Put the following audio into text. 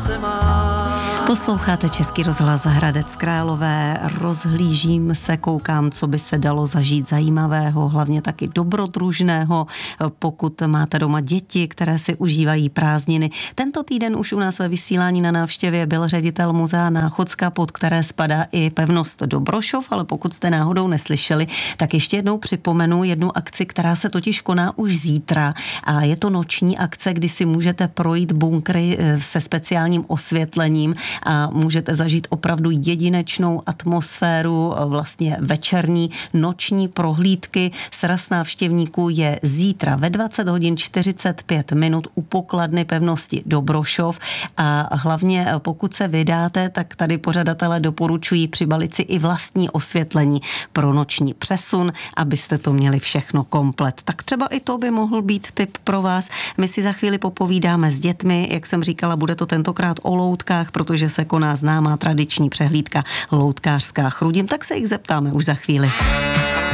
se má. Posloucháte Český rozhlas Hradec Králové, rozhlížím se, koukám, co by se dalo zažít zajímavého, hlavně taky dobrodružného, pokud máte doma děti, které si užívají prázdniny. Tento týden už u nás ve vysílání na návštěvě byl ředitel muzea Náchodska, pod které spadá i pevnost Dobrošov, ale pokud jste náhodou neslyšeli, tak ještě jednou připomenu jednu akci, která se totiž koná už zítra a je to noční akce, kdy si můžete projít bunkry se speciálním osvětlením a můžete zažít opravdu jedinečnou atmosféru, vlastně večerní noční prohlídky. Sraz návštěvníků je zítra ve 20 hodin 45 minut u pokladny pevnosti Dobrošov a hlavně pokud se vydáte, tak tady pořadatelé doporučují přibalit si i vlastní osvětlení pro noční přesun, abyste to měli všechno komplet. Tak třeba i to by mohl být tip pro vás. My si za chvíli popovídáme s dětmi, jak jsem říkala, bude to tentokrát o loutkách, protože se koná známá tradiční přehlídka loutkářská Chrudim, tak se jich zeptáme už za chvíli.